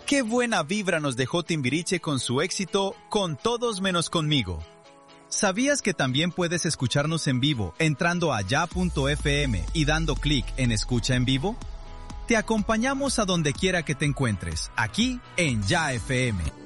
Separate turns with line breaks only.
Qué buena vibra nos dejó Timbiriche con su éxito Con Todos Menos Conmigo. ¿Sabías que también puedes escucharnos en vivo entrando a ya.fm y dando clic en Escucha en Vivo? Te acompañamos a donde quiera que te encuentres, aquí en Ya FM.